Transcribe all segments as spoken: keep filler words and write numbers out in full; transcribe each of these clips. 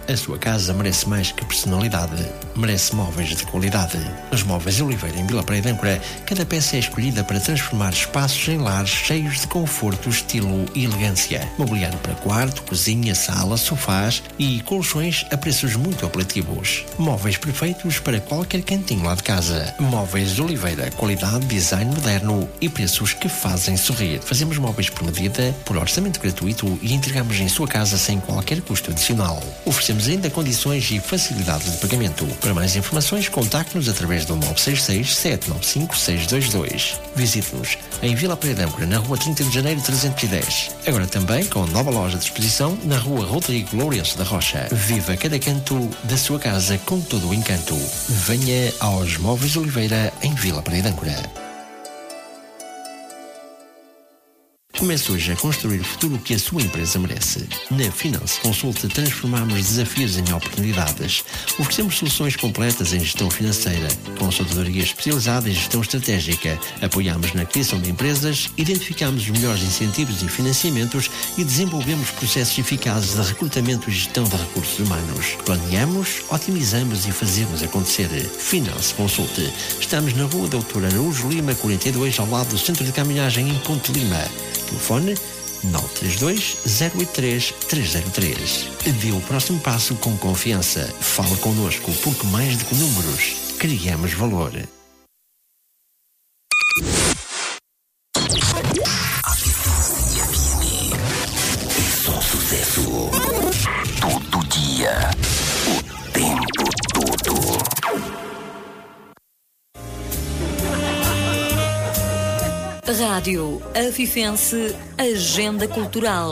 A sua casa merece mais que personalidade, merece móveis de qualidade. Nos Móveis Oliveira, em Vila Praia de Âncora, cada peça é escolhida para transformar espaços em lares cheios de conforto, estilo e elegância. Mobiliário para quarto, cozinha, sala, sofás e colchões a preços muito apelativos. Móveis perfeitos para qualquer cantinho lá de casa. Móveis Oliveira, qualidade, design moderno e preços que fazem sorrir. Fazemos móveis por medida, por orçamento gratuito e entregamos em sua casa sem qualquer custo adicional. Oferecemos ainda condições e facilidade de pagamento. Para mais informações, contacte-nos através do nove seis seis, sete nove cinco, seis dois dois. Visite-nos em Vila Praia de Âncora, na rua trinta de janeiro trezentos e dez. Agora também com nova loja de exposição na rua Rodrigo Lourenço da Rocha. Viva cada canto da sua casa com todo o encanto. Venha aos Móveis Oliveira em Vila Praia de Âncora. Comece hoje a construir o futuro que a sua empresa merece. Na Finance Consult transformamos desafios em oportunidades. Oferecemos soluções completas em gestão financeira, consultoria especializada em gestão estratégica. Apoiamos na criação de empresas, identificamos os melhores incentivos e financiamentos e desenvolvemos processos eficazes de recrutamento e gestão de recursos humanos. Planeamos, otimizamos e fazemos acontecer. Finance Consult. Estamos na rua Doutor Araújo Lima, quarenta e dois, ao lado do Centro de Caminhagem em Ponte Lima. Telefone nove três dois, zero oito três, três zero três. Dê o próximo passo com confiança. Fale connosco, porque mais do que números, criamos valor. É só sucesso. Todo dia. O tempo todo. Rádio Afifense Agenda Cultural.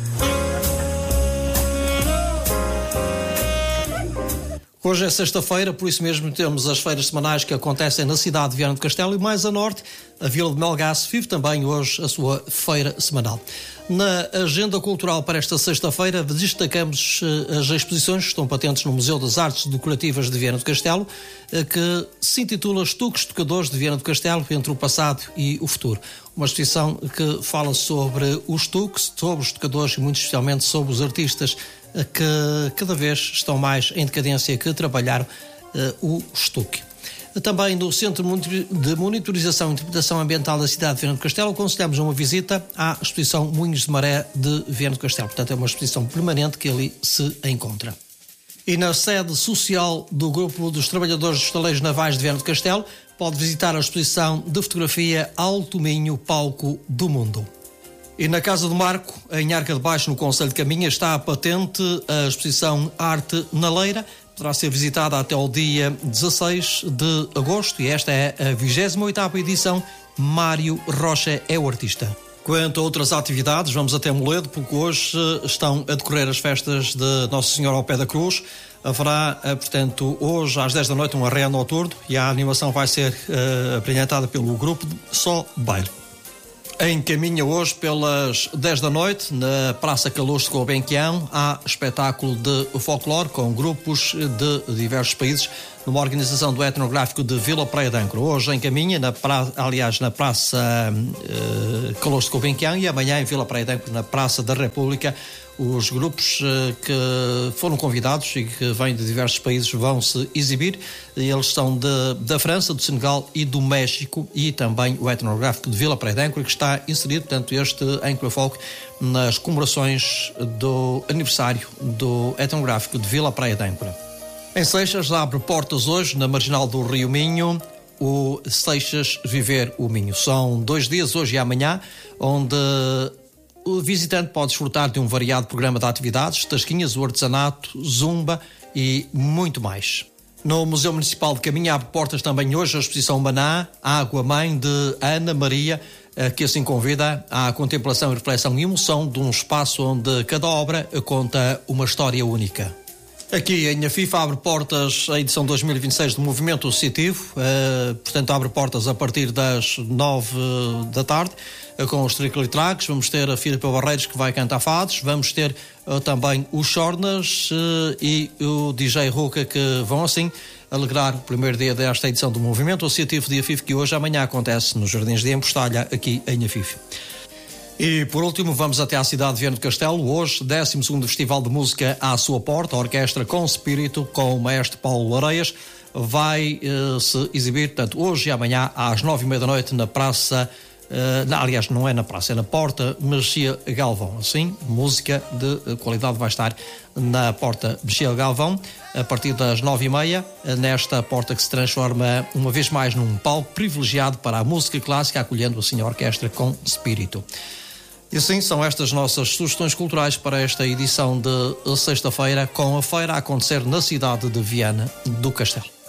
Hoje é sexta-feira, por isso mesmo temos as feiras semanais que acontecem na cidade de Viana do Castelo e mais a norte, a Vila de Melgaço vive também hoje a sua feira semanal. Na agenda cultural para esta sexta-feira destacamos as exposições que estão patentes no Museu das Artes Decorativas de Viana do Castelo, que se intitula Estuques Tocadores de Viana do Castelo, entre o passado e o futuro. Uma exposição que fala sobre os estuques, sobre os tocadores e muito especialmente sobre os artistas que cada vez estão mais em decadência, que trabalharam uh, o estuque. Também no Centro de Monitorização e Interpretação Ambiental da cidade de Viana do Castelo aconselhamos uma visita à exposição Moinhos de Maré de Viana do Castelo. Portanto, é uma exposição permanente que ali se encontra. E na sede social do Grupo dos Trabalhadores dos Estaleiros Navais de Viana do Castelo pode visitar a exposição de fotografia Alto Minho, Palco do Mundo. E na Casa do Marco, em Arca de Baixo, no Concelho de Caminha, está patente a exposição Arte na Leira. Poderá ser visitada até ao dia dezasseis de agosto e esta é a vigésima oitava edição. Mário Rocha é o artista. Quanto a outras atividades, vamos até Moledo, porque hoje estão a decorrer as festas de Nossa Senhora ao Pé da Cruz. Haverá, portanto, hoje às dez da noite um arreio noturno e a animação vai ser uh, apresentada pelo grupo Só Baile. Em Caminha hoje, pelas dez da noite, na Praça Calostre de Gulbenkian, há espetáculo de folclore com grupos de diversos países, numa organização do Etnográfico de Vila Praia de Âncora. Hoje em Caminha, na pra... aliás, na Praça uh, Calostre de Gulbenkian e amanhã em Vila Praia de Âncora, na Praça da República. Os grupos uh, que foram convidados e que vêm de diversos países vão se exibir. Eles são de, da França, do Senegal e do México, e também o Etnográfico de Vila Praia de Âncora, que está inserido, portanto, este Âncora Folk, nas comemorações do aniversário do Etnográfico de Vila Praia de Âncora. Em Seixas abre portas hoje, na Marginal do Rio Minho, o Seixas Viver o Minho. São dois dias, hoje e amanhã, onde o visitante pode desfrutar de um variado programa de atividades, tasquinhas, o artesanato, zumba e muito mais. No Museu Municipal de Caminha abre portas também hoje a exposição Maná, Água Mãe, de Ana Maria, que assim convida à contemplação, reflexão e emoção de um espaço onde cada obra conta uma história única. Aqui em Afife abre portas a edição dois mil e vinte e seis do Movimento Associativo, uh, portanto abre portas a partir das nove da tarde, uh, com os Triclitraques. Vamos ter a Filipe Barreiros, que vai cantar fados, vamos ter uh, também os Chornas uh, e o D J Ruca, que vão assim alegrar o primeiro dia desta edição do Movimento Associativo de Afife, que hoje amanhã acontece nos Jardins de Embostalha, aqui em Afife. E por último vamos até à cidade de Viana do Castelo. Hoje, décimo segundo Festival de Música à sua porta, a Orquestra com Espírito, com o maestro Paulo Areias, vai uh, se exibir, portanto, hoje e amanhã às nove e meia da noite na Praça, uh, na, aliás, não é na Praça, é na Porta Mexia Galvão. Assim, música de qualidade vai estar na Porta Mexia Galvão, a partir das nove e meia, nesta porta que se transforma uma vez mais num palco privilegiado para a música clássica, acolhendo assim a Orquestra com Espírito. E assim são estas nossas sugestões culturais para esta edição de sexta-feira, com a feira a acontecer na cidade de Viana do Castelo.